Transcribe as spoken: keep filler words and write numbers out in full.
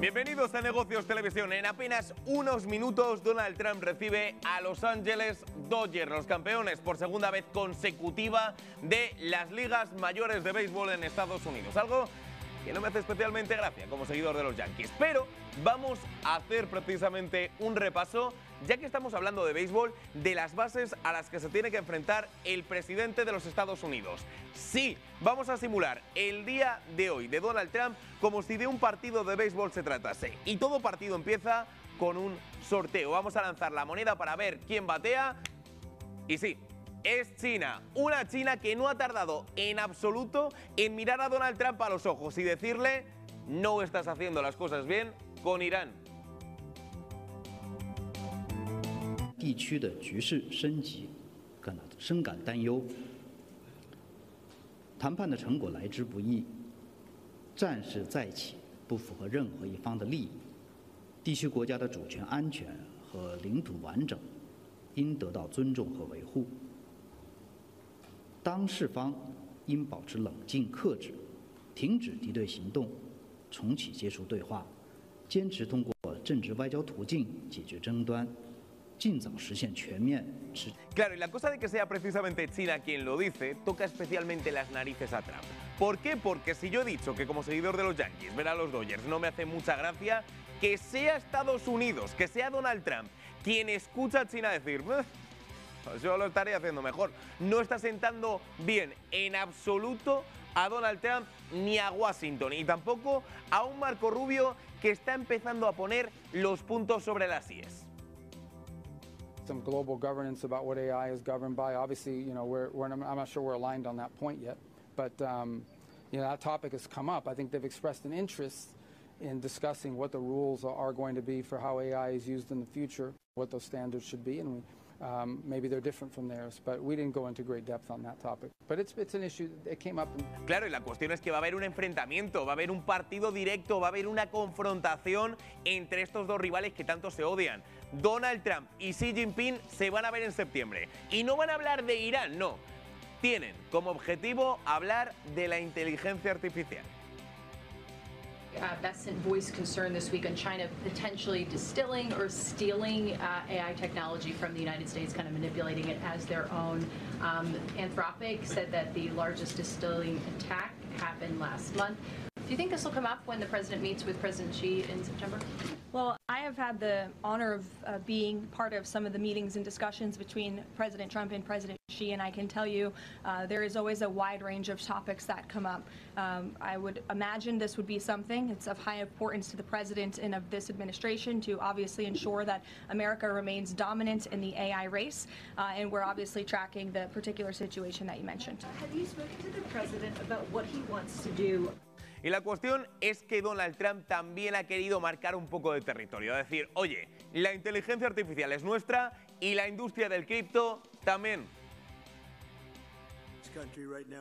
Bienvenidos a Negocios Televisión. En apenas unos minutos, Donald Trump recibe a Los Angeles Dodgers, los campeones por segunda vez consecutiva de las ligas mayores de béisbol en Estados Unidos. Algo que no me hace especialmente gracia como seguidor de los Yankees. Pero vamos a hacer precisamente un repaso, ya que estamos hablando de béisbol, de las bases a las que se tiene que enfrentar el presidente de los Estados Unidos. Sí, vamos a simular el día de hoy de Donald Trump como si de un partido de béisbol se tratase. Y todo partido empieza con un sorteo. Vamos a lanzar la moneda para ver quién batea. Y sí, es China, una China que no ha tardado en absoluto en mirar a Donald Trump a los ojos y decirle: no estás haciendo las cosas bien con Irán. 地区的局势升级，感到深感担忧。谈判的成果来之不易，战事再起不符合任何一方的利益，地区国家的主权安全和领土完整应得到尊重和维护。当事方应保持冷静克制，停止敌对行动，重启接触对话，坚持通过政治外交途径解决争端。 Claro, y la cosa de que sea precisamente China quien lo dice toca especialmente las narices a Trump. ¿Por qué? Porque si yo he dicho que como seguidor de los Yankees ver a los Dodgers no me hace mucha gracia, que sea Estados Unidos, que sea Donald Trump quien escucha a China decir: pues yo lo estaría haciendo mejor. No está sentando bien en absoluto a Donald Trump ni a Washington, y tampoco a un Marco Rubio que está empezando a poner los puntos sobre las íes. Some global governance about what A I is governed by. Obviously, you know, we're, we're, I'm not sure we're aligned on that point yet, but um, you know, that topic has come up. I think they've expressed an interest in discussing what the rules are going to be for how A I is used in the future, what those standards should be, and we, um, maybe they're different from theirs, but we didn't go into great depth on that topic. But it's, it's an issue that came up. In... Claro, y la cuestión es que va a haber un enfrentamiento, va a haber un partido directo, va a haber una confrontación entre estos dos rivales que tanto se odian. Donald Trump y Xi Jinping se van a ver en septiembre. Y no van a hablar de Irán, no. Tienen como objetivo hablar de la inteligencia artificial. Uh, Bessent voiced concern this week on China potentially distilling or stealing uh, A I technology from the United States, kind of manipulating it as their own. Um, Anthropic said that the largest distilling attack happened last month. Do you think this will come up when the president meets with President Xi in September? Well, I have had the honor of uh, being part of some of the meetings and discussions between President Trump and President Xi, and I can tell you uh, there is always a wide range of topics that come up. Um, I would imagine this would be something it's of high importance to the president and of this administration to obviously ensure that America remains dominant in the A I race, uh, and we're obviously tracking the particular situation that you mentioned. Have you spoken to the president about what he wants to do? Y la cuestión es que Donald Trump también ha querido marcar un poco de territorio, decir: oye, la inteligencia artificial es nuestra y la industria del cripto también.